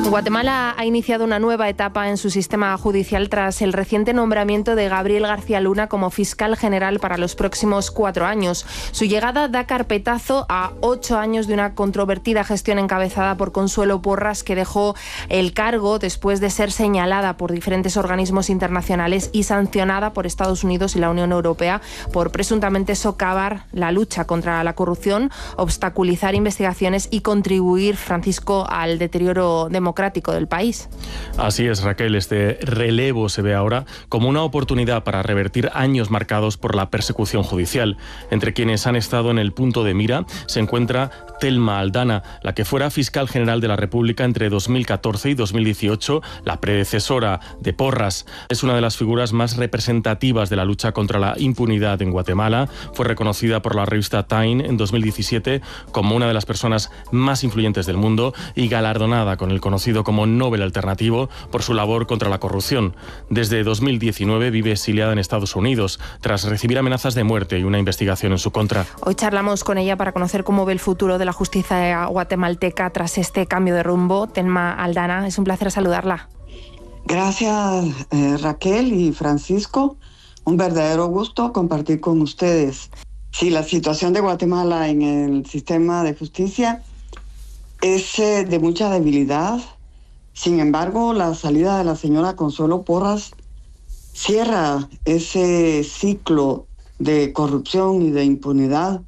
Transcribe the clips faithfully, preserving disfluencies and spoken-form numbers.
Guatemala ha iniciado una nueva etapa en su sistema judicial tras el reciente nombramiento de Gabriel García Luna como fiscal general para los próximos cuatro años. Su llegada da carpetazo a ocho años de una controvertida gestión encabezada por Consuelo Porras, que dejó el cargo después de ser señalada por diferentes organismos internacionales y sancionada por Estados Unidos y la Unión Europea por presuntamente socavar la lucha contra la corrupción, obstaculizar investigaciones y contribuir, Francisco, al deterioro democrático del país. Así es, Raquel. Este relevo se ve ahora como una oportunidad para revertir años marcados por la persecución judicial. Entre quienes han estado en el punto de mira se encuentra Telma Aldana, la que fuera fiscal general de la República entre dos mil catorce y dos mil dieciocho, la predecesora de Porras. Es una de las figuras más representativas de la lucha contra la impunidad en Guatemala. Fue reconocida por la revista Time en dos mil diecisiete como una de las personas más influyentes del mundo y galardonada con el conocido como Nobel Alternativo por su labor contra la corrupción. Desde dos mil diecinueve vive exiliada en Estados Unidos tras recibir amenazas de muerte y una investigación en su contra. Hoy charlamos con ella para conocer cómo ve el futuro de la justicia guatemalteca tras este cambio de rumbo. Telma Aldana, es un placer saludarla. Gracias, eh, Raquel y Francisco. Un verdadero gusto compartir con ustedes. Sí, la situación de Guatemala en el sistema de justicia es eh, de mucha debilidad. Sin embargo, la salida de la señora Consuelo Porras cierra ese ciclo de corrupción y de impunidad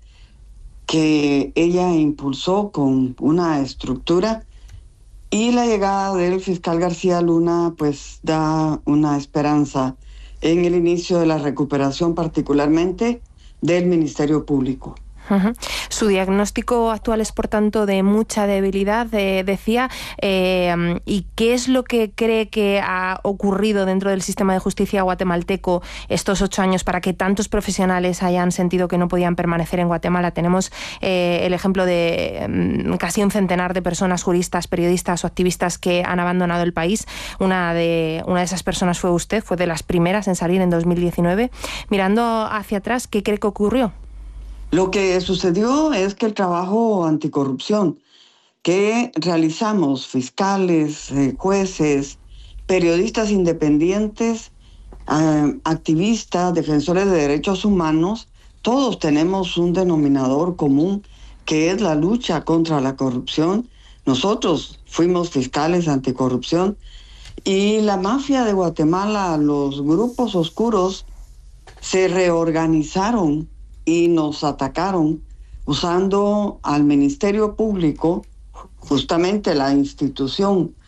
que ella impulsó con una estructura, y la llegada del fiscal García Luna pues da una esperanza en el inicio de la recuperación, particularmente del Ministerio Público. Uh-huh. Su diagnóstico actual es, por tanto, de mucha debilidad, eh, decía. Eh, ¿Y qué es lo que cree que ha ocurrido dentro del sistema de justicia guatemalteco estos ocho años para que tantos profesionales hayan sentido que no podían permanecer en Guatemala? Tenemos eh, el ejemplo de um, casi un centenar de personas, juristas, periodistas o activistas que han abandonado el país. Una de, una de esas personas fue usted, fue de las primeras en salir en dos mil diecinueve. Mirando hacia atrás, ¿qué cree que ocurrió? Lo que sucedió es que el trabajo anticorrupción que realizamos, fiscales, eh, jueces, periodistas independientes, eh, activistas, defensores de derechos humanos, todos tenemos un denominador común, que es la lucha contra la corrupción. Nosotros fuimos fiscales anticorrupción y la mafia de Guatemala, los grupos oscuros, se reorganizaron y nos atacaron usando al Ministerio Público, justamente la institución